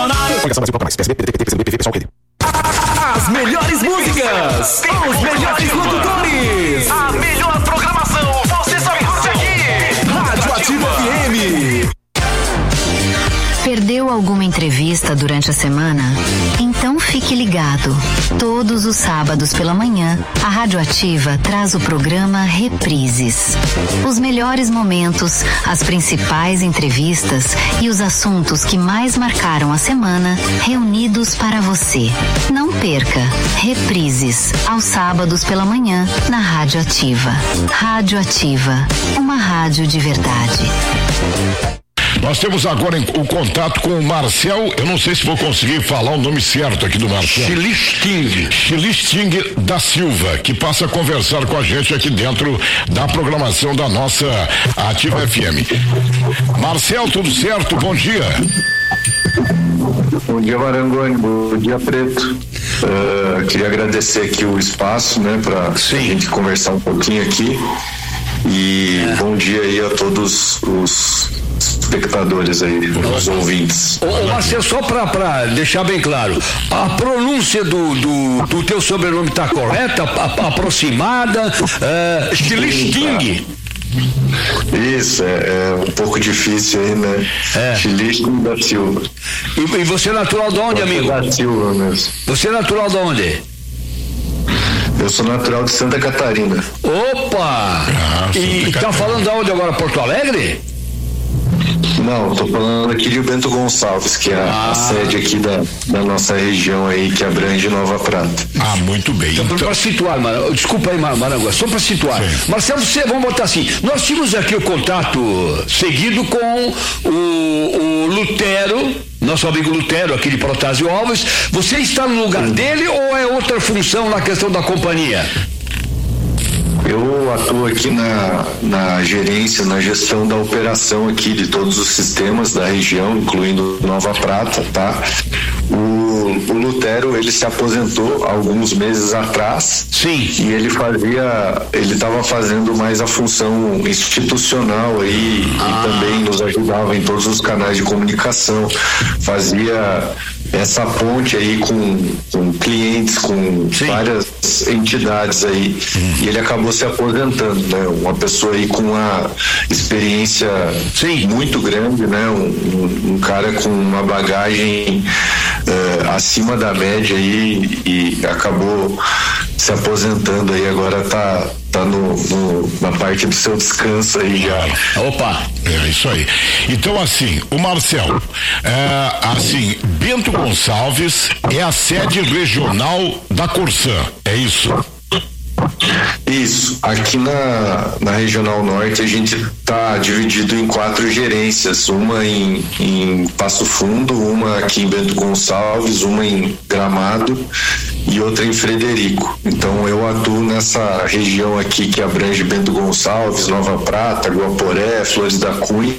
As melhores músicas, os melhores locutores, a melhor programação, você só curte aqui. Rádio Ativa FM. Perdeu alguma entrevista durante a semana? Então fique ligado. Todos os sábados pela manhã, a Rádio Ativa traz o programa Reprises. Os melhores momentos, as principais entrevistas e os assuntos que mais marcaram a semana, reunidos para você. Não perca. Reprises, aos sábados pela manhã, na Rádio Ativa. Rádio Ativa, uma rádio de verdade. Nós temos agora o contato com o Marcel, eu não sei se vou conseguir falar o nome certo aqui do Marcel. Chilisting da Silva, que passa a conversar com a gente aqui dentro da programação da nossa Ativa FM. Marcel, tudo certo? Bom dia. Bom dia, Marangoni. Bom dia, Preto. Queria agradecer aqui o espaço, né, pra gente conversar um pouquinho aqui. E bom dia aí a todos os espectadores aí, os ouvintes. Ô Marcelo, só pra deixar bem claro, a pronúncia do teu sobrenome tá correta, aproximada, Chilisting. Isso, é um pouco difícil aí, né? Chilisting da Silva. E você é natural de onde, amigo? Da Silva mesmo. Você é natural de onde? Eu sou natural de Santa Catarina. Opa! E tá falando de onde agora? Porto Alegre? Não, tô falando aqui de Bento Gonçalves, que é a sede aqui da nossa região aí, que abrange Nova Prata. Muito bem. Então, para situar, desculpa aí, Marangua, só para situar. Sim. Marcelo, vamos botar assim, nós tínhamos aqui o contato seguido com o Lutero, nosso amigo Lutero, aqui de Protásio Alves. Você está no lugar dele ou é outra função na questão da companhia? Eu atuo aqui na gerência, na gestão da operação aqui de todos os sistemas da região, incluindo Nova Prata, tá? O Lutero, ele se aposentou alguns meses atrás. Sim. E ele estava fazendo mais a função institucional aí e também nos ajudava em todos os canais de comunicação, fazia essa ponte aí com clientes, com várias entidades aí, e ele acabou se aposentando, né? Uma pessoa aí com uma experiência muito grande, né? Um cara com uma bagagem acima da média aí, e acabou se aposentando aí, agora tá na parte do seu descanso aí já. Opa! É isso aí. Então, assim, o Marcel, Bento Gonçalves é a sede regional da Corsã, é isso? Isso, aqui na Regional Norte a gente está dividido em 4 gerências, uma em Passo Fundo, uma aqui em Bento Gonçalves, uma em Gramado e outra em Frederico. Então eu atuo nessa região aqui que abrange Bento Gonçalves, Nova Prata, Guaporé, Flores da Cunha.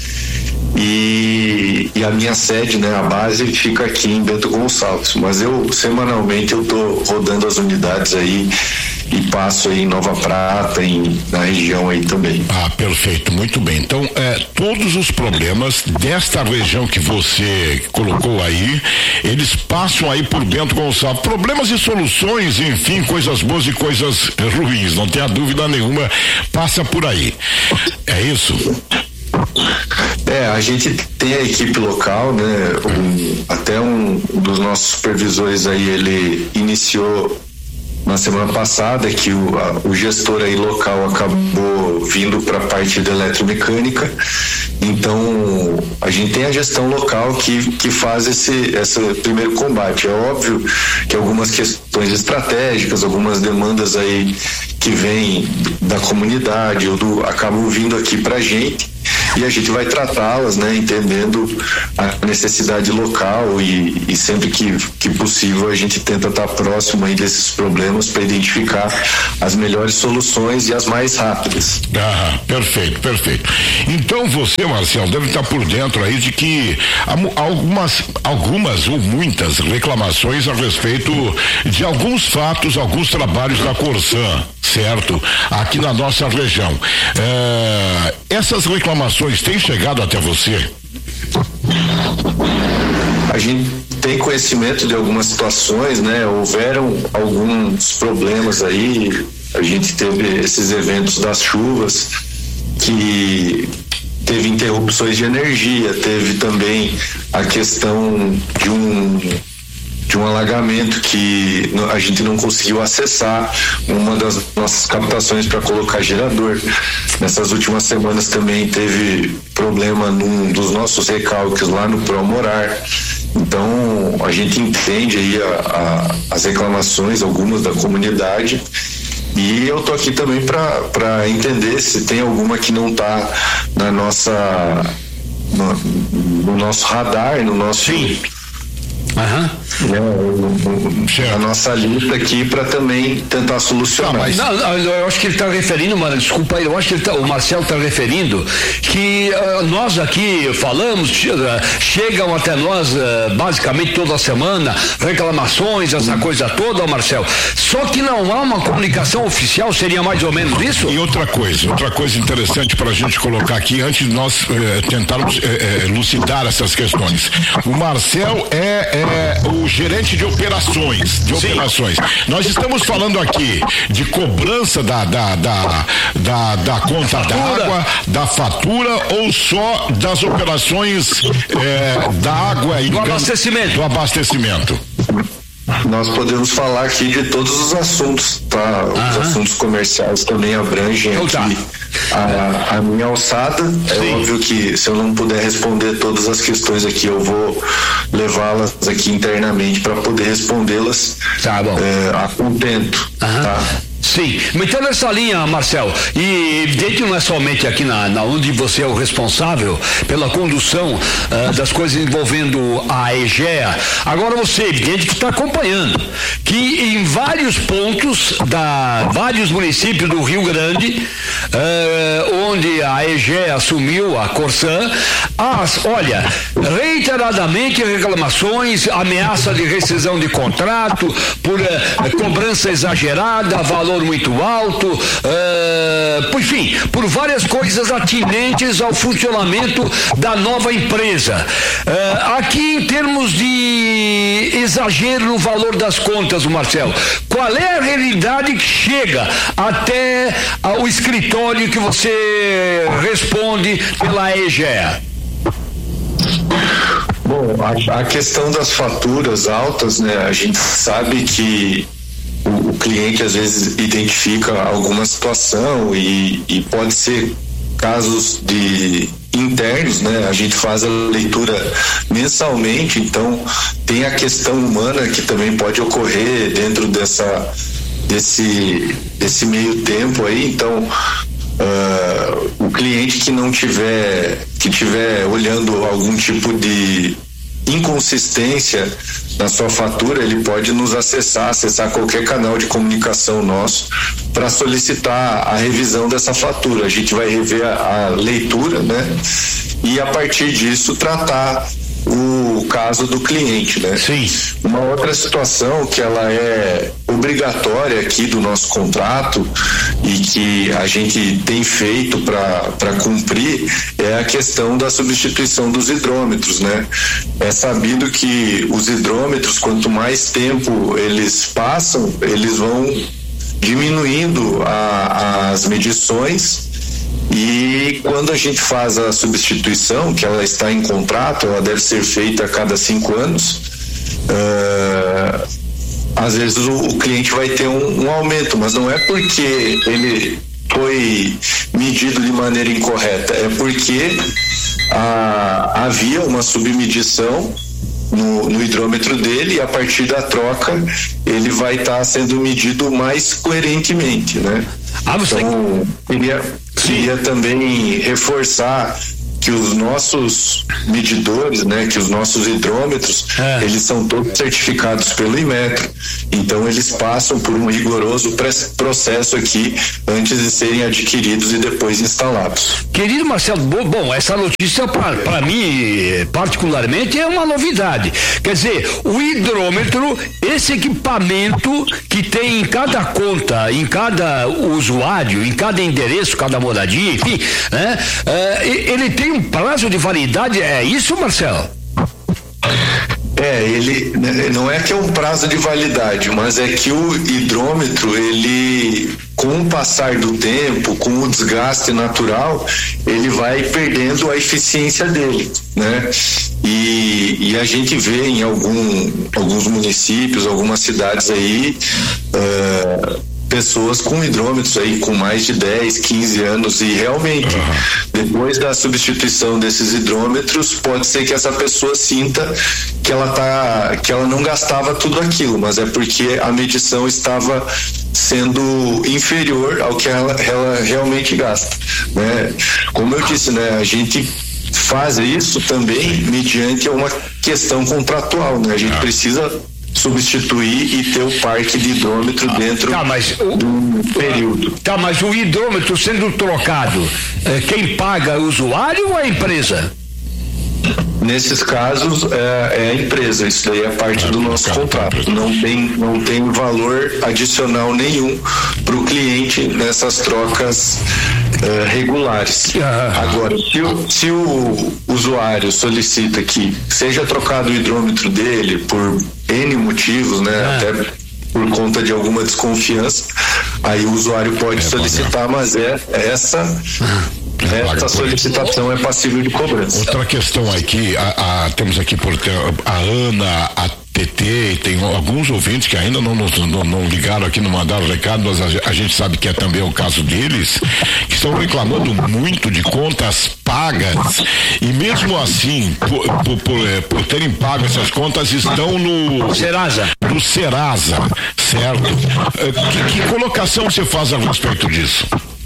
E a minha sede, né, a base fica aqui em Bento Gonçalves, mas semanalmente eu tô rodando as unidades aí e passo aí em Nova Prata, na região aí também. Perfeito, muito bem. Então, todos os problemas desta região que você colocou aí, eles passam aí por Bento Gonçalves. Problemas e soluções, enfim, coisas boas e coisas ruins, não tenha dúvida nenhuma, passa por aí. É isso? A gente tem a equipe local, né? Até um dos nossos supervisores aí, ele iniciou na semana passada que o gestor aí local acabou vindo para a parte da eletromecânica. Então a gente tem a gestão local que faz esse primeiro combate. É óbvio que algumas questões estratégicas, algumas demandas aí que vêm da comunidade acabam vindo aqui pra gente, e a gente vai tratá-las, né, entendendo a necessidade local e sempre que possível a gente tenta estar próximo aí desses problemas para identificar as melhores soluções e as mais rápidas. Perfeito. Então você, Marcelo, deve estar por dentro aí de que algumas ou muitas reclamações a respeito de alguns fatos, alguns trabalhos da Corsã, certo? Aqui na nossa região. Essas reclamações têm chegado até você? a gente tem conhecimento de algumas situações, né? Houveram alguns problemas aí, a gente teve esses eventos das chuvas que teve interrupções de energia, teve também a questão de um alagamento que a gente não conseguiu acessar uma das nossas captações para colocar gerador. Nessas últimas semanas também teve problema num dos nossos recalques lá no Promorar. Então a gente entende aí as reclamações, algumas da comunidade, e eu tô aqui também para entender se tem alguma que não tá na nossa no nosso radar, no nosso a nossa lista aqui para também tentar solucionar. Eu acho que ele está referindo, mano, desculpa aí, eu acho que o Marcelo está referindo que nós aqui falamos, chegam até nós basicamente toda semana reclamações, essa coisa toda, Marcelo, só que não há uma comunicação oficial, seria mais ou menos isso? E outra coisa interessante para a gente colocar aqui, antes de nós tentarmos elucidar essas questões. O Marcel é o gerente de operações. Nós estamos falando aqui de cobrança da conta d'água, da fatura, ou só das operações da água e do abastecimento. Nós podemos falar aqui de todos os assuntos, tá? Os assuntos comerciais também abrangem aqui a minha alçada. É óbvio que se eu não puder responder todas as questões aqui, eu vou levá-las aqui internamente para poder respondê-las a contento, tá? Sim, então nessa linha, Marcel, e evidente não é somente aqui na onde você é o responsável pela condução das coisas envolvendo a EGEA, agora você, evidente que está acompanhando, que em vários pontos vários municípios do Rio Grande, onde a EGEA assumiu a Corsan, olha, reiteradamente reclamações, ameaça de rescisão de contrato, por cobrança exagerada, valor muito alto, enfim, por várias coisas atinentes ao funcionamento da nova empresa. Aqui em termos de exagero no valor das contas, Marcelo, qual é a realidade que chega até o escritório que você responde pela EGEA? Bom, a questão das faturas altas, né, a gente sabe que o cliente às vezes identifica alguma situação e pode ser casos internos, né? A gente faz a leitura mensalmente, então tem a questão humana que também pode ocorrer dentro desse meio tempo aí. Então o cliente que tiver olhando algum tipo de inconsistência na sua fatura, ele pode nos acessar qualquer canal de comunicação nosso para solicitar a revisão dessa fatura. A gente vai rever a leitura, né? E a partir disso tratar o caso do cliente, né? Sim. Uma outra situação que ela é obrigatória aqui do nosso contrato e que a gente tem feito para cumprir é a questão da substituição dos hidrômetros, né? É sabido que os hidrômetros, quanto mais tempo eles passam, eles vão diminuindo as medições. E quando a gente faz a substituição, que ela está em contrato, ela deve ser feita a cada 5 anos, às vezes o cliente vai ter um aumento, mas não é porque ele foi medido de maneira incorreta, é porque havia uma submedição no hidrômetro dele, e a partir da troca ele vai estar sendo medido mais coerentemente, né? Então, queria também reforçar que os nossos medidores, né, que os nossos hidrômetros, eles são todos certificados pelo Inmetro, então eles passam por um rigoroso processo aqui antes de serem adquiridos e depois instalados. Querido Marcelo, bom, essa notícia para mim particularmente é uma novidade. Quer dizer, o hidrômetro, esse equipamento que tem em cada conta, em cada usuário, em cada endereço, cada moradia, enfim, né, ele tem um prazo de validade, é isso, Marcelo? Ele não é que é um prazo de validade, mas é que o hidrômetro, ele, com o passar do tempo, com o desgaste natural, ele vai perdendo a eficiência dele, né? E a gente vê em alguns municípios, algumas cidades aí, pessoas com hidrômetros aí com mais de 10, 15 anos, e realmente depois da substituição desses hidrômetros pode ser que essa pessoa sinta que ela não gastava tudo aquilo, mas é porque a medição estava sendo inferior ao que ela realmente gasta, né? Como eu disse, né, a gente faz isso também mediante uma questão contratual, né? A gente precisa substituir e ter o parque de hidrômetro dentro do período. Mas o hidrômetro sendo trocado, quem paga é o usuário ou a empresa? Nesses casos é a empresa, isso daí é parte do nosso contrato. Não tem valor adicional nenhum para o cliente nessas trocas regulares. Agora, se o usuário solicita que seja trocado o hidrômetro dele por N motivos, né, até por conta de alguma desconfiança, aí o usuário pode solicitar, mas essa solicitação é passível de cobrança. Outra questão aqui, temos aqui a Ana, a TT, tem alguns ouvintes que ainda não ligaram aqui, não mandaram recado, mas a gente sabe que é também o caso deles, que estão reclamando muito de contas pagas, e mesmo assim, por terem pago essas contas, estão no Serasa, certo? Que colocação você faz a respeito disso?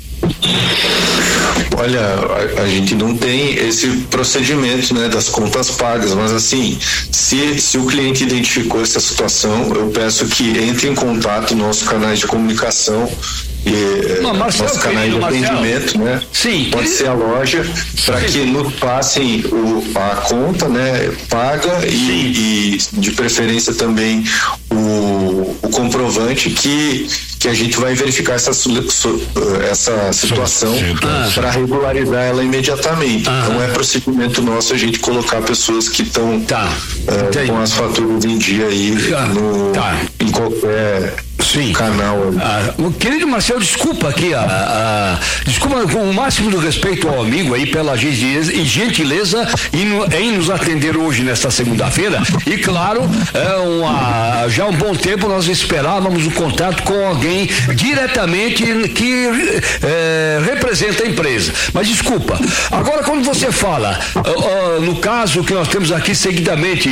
Olha, a gente não tem esse procedimento, né, das contas pagas, mas assim, se o cliente identificou essa situação, eu peço que entre em contato nossos canais de comunicação e nossos canais de atendimento, né? Sim. Pode ser a loja, para que nos passem a conta, né, paga e de preferência também o comprovante que a gente vai verificar essa situação para regularizar ela imediatamente. Não é procedimento nosso a gente colocar pessoas que estão com as faturas em dia aí em qualquer canal. Querido Marcel, desculpa aqui, desculpa com o máximo do respeito ao amigo aí pela gentileza em nos atender hoje nesta segunda-feira, e claro, já há um bom tempo nós esperávamos o contato com alguém diretamente que representa a empresa, mas desculpa, agora quando você fala no caso que nós temos aqui seguidamente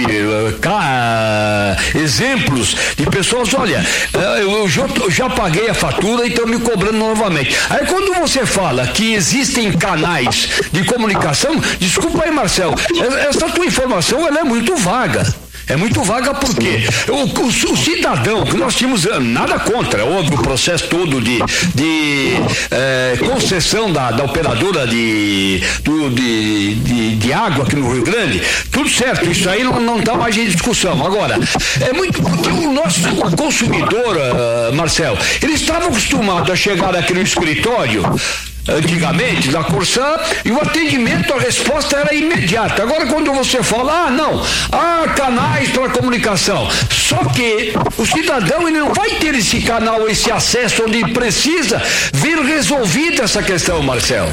exemplos de pessoas, olha, eu já paguei a fatura e estão me cobrando novamente. Aí quando você fala que existem canais de comunicação, desculpa aí, Marcel, essa tua informação ela é muito vaga. É muito vaga porque o cidadão, que nós tínhamos nada contra, houve o processo todo de concessão da operadora de água aqui no Rio Grande, tudo certo, isso aí não está mais em discussão. Agora, é muito porque o nosso consumidor, Marcel, ele estava acostumado a chegar aqui no escritório antigamente, da Corsã, e o atendimento, a resposta era imediata. Agora quando você fala, há canais para comunicação, só que o cidadão ele não vai ter esse canal, esse acesso onde precisa ver resolvida essa questão, Marcel.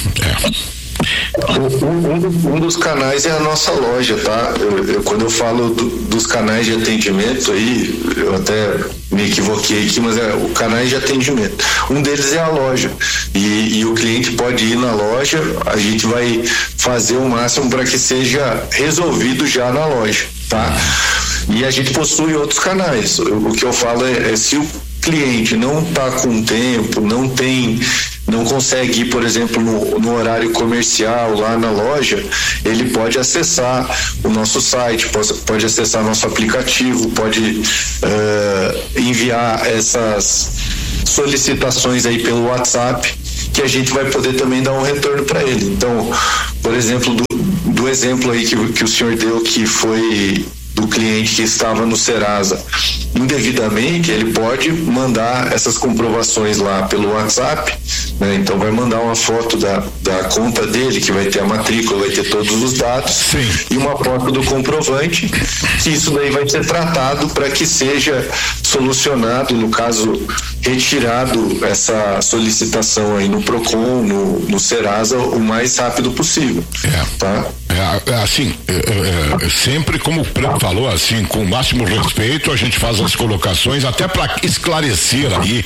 Um dos canais é a nossa loja, tá? Quando eu falo dos canais de atendimento aí, eu até me equivoquei aqui, mas o canais de atendimento. Um deles é a loja. E o cliente pode ir na loja, a gente vai fazer o máximo para que seja resolvido já na loja, tá? E a gente possui outros canais. O que eu falo é se o cliente não está com tempo, não consegue ir, por exemplo, no horário comercial lá na loja, ele pode acessar o nosso site, pode acessar nosso aplicativo, pode enviar essas solicitações aí pelo WhatsApp, que a gente vai poder também dar um retorno para ele. Então, por exemplo, do exemplo aí que o senhor deu, que foi do cliente cliente que estava no Serasa indevidamente, ele pode mandar essas comprovações lá pelo WhatsApp, né? Então vai mandar uma foto da conta dele, que vai ter a matrícula, vai ter todos os dados. Sim. E uma foto do comprovante, que isso daí vai ser tratado para que seja solucionado, no caso, retirado essa solicitação aí no Procon, no Serasa, o mais rápido possível. Tá? Assim, sempre como o Prego falou, assim, com o máximo respeito, a gente faz as colocações até para esclarecer aí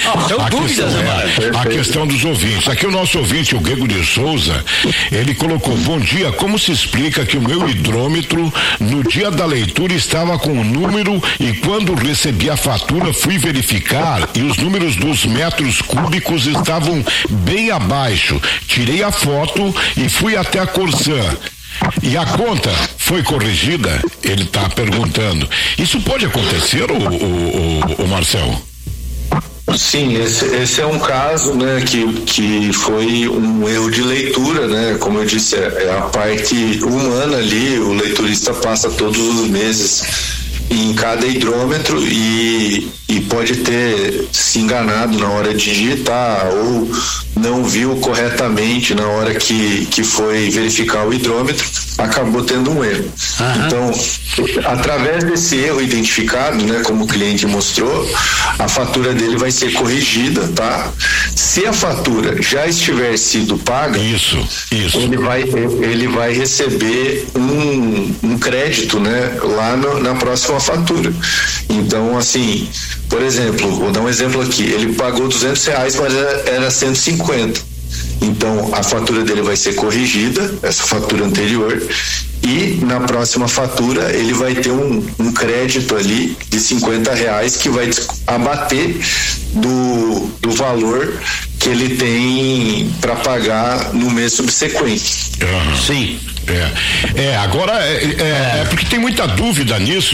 a questão dos ouvintes. Aqui o nosso ouvinte, o Grego de Souza, ele colocou: bom dia, como se explica que o meu hidrômetro no dia da leitura estava com o número e quando recebi a fatura fui verificar e os números dos metros cúbicos estavam bem abaixo. Tirei a foto e fui até a Corsan. E a conta foi corrigida? Ele está perguntando. Isso pode acontecer, o Marcel? Sim, esse é um caso, né, que foi um erro de leitura, né? Como eu disse, é a parte humana ali, o leiturista passa todos os meses em cada hidrômetro e pode ter se enganado na hora de digitar ou não viu corretamente na hora que foi verificar o hidrômetro, acabou tendo um erro. Então, através desse erro identificado, né, como o cliente mostrou, a fatura dele vai ser corrigida, tá? Se a fatura já estiver sido paga, isso. Ele vai receber um crédito, né, lá na próxima fatura. Então, assim, por exemplo, vou dar um exemplo aqui, ele pagou R$200, mas era 150. Então, a fatura dele vai ser corrigida, essa fatura anterior, e na próxima fatura ele vai ter um crédito ali de R$50 que vai abater do valor que ele tem para pagar no mês subsequente. Sim. Agora porque tem muita dúvida nisso,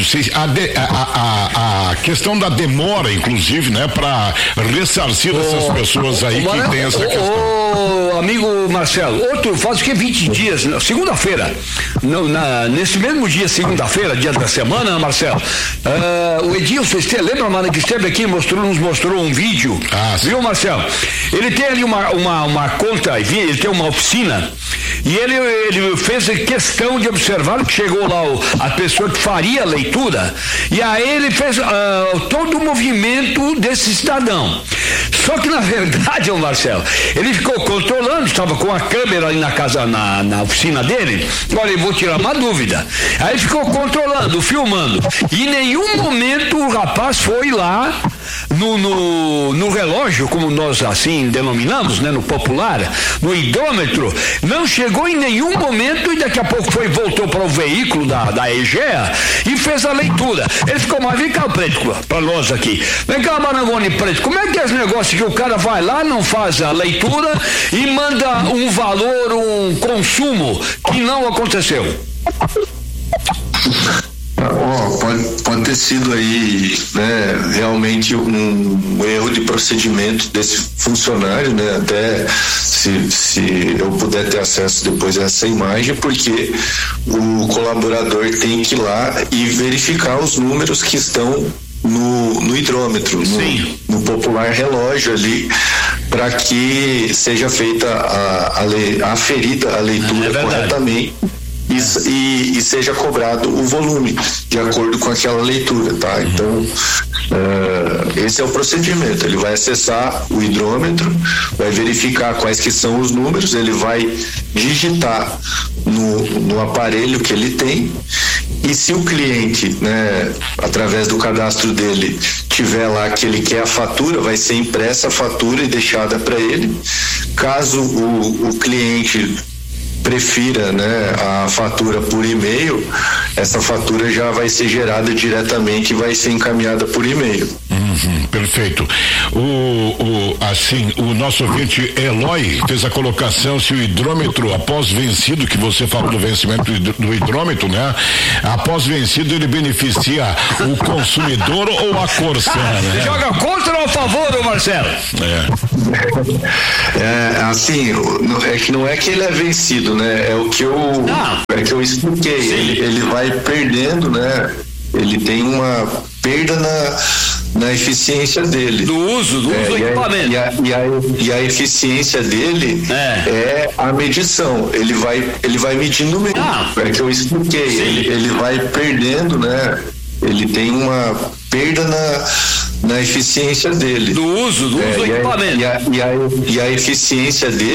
a questão da demora, inclusive, né, para ressarcir essas pessoas aí que tem essa questão. Amigo Marcelo, faz o que 20 dias, segunda-feira, nesse mesmo dia, segunda-feira, dia da semana, Marcelo, o Edilson, lembra, mano, que esteve aqui, nos mostrou um vídeo, viu, Marcelo? Ele tem ali uma conta, ele tem uma oficina, e ele fez questão de observar que chegou lá a pessoa que faria a leitura, e aí ele fez todo o movimento desse cidadão. Só que na verdade, Marcelo, ele ficou controlando, estava com a câmera ali na casa, na oficina dele. Olha, eu vou tirar uma dúvida. Aí ele ficou controlando, filmando. E em nenhum momento o rapaz foi lá no relógio, como nós assim denominamos, né, no popular, no hidrômetro, não chegou em nenhum momento e daqui a pouco voltou para o veículo da EGEA e fez a leitura. Ele ficou, mas vem cá, Preto, para nós aqui. Vem cá, Marangoni Preto, como é que é esse negócio que o cara vai lá, não faz a leitura e manda um valor, um consumo que não aconteceu? Pode ter sido aí, né, realmente um erro de procedimento desse funcionário, né, até se eu puder ter acesso depois a essa imagem, porque o colaborador tem que ir lá e verificar os números que estão no hidrômetro, no popular relógio ali, para que seja feita aferida a leitura corretamente. E seja cobrado o volume de acordo com aquela leitura, tá? Então, esse é o procedimento. Ele vai acessar o hidrômetro, vai verificar quais que são os números, ele vai digitar no aparelho que ele tem, e se o cliente, né, através do cadastro dele, tiver lá que ele quer a fatura, vai ser impressa a fatura e deixada para ele. Caso o cliente prefira, né, a fatura por e-mail, essa fatura já vai ser gerada diretamente e vai ser encaminhada por e-mail. Perfeito. O nosso ouvinte Eloy fez a colocação: se o hidrômetro após vencido, que você falou do vencimento do hidrômetro, né? Após vencido, ele beneficia o consumidor ou a Corsan, né? Joga contra ou a favor, Marcelo? Assim, é que não é que ele é vencido, né? É o que eu expliquei. Ele vai perdendo, né, ele tem uma perda na eficiência dele. Do uso do equipamento. E a eficiência dele é a medição. Ele vai medindo mesmo. É que eu expliquei. Ele vai perdendo, né? Ele tem uma perda na eficiência dele. Do uso do equipamento. E a eficiência dele